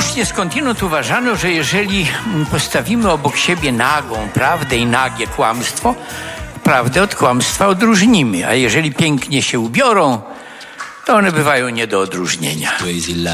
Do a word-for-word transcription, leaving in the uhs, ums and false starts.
Społecznie skądinąd uważano, że jeżeli postawimy obok siebie nagą prawdę i nagie kłamstwo, prawdę od kłamstwa odróżnimy, a jeżeli pięknie się ubiorą, to one bywają nie do odróżnienia.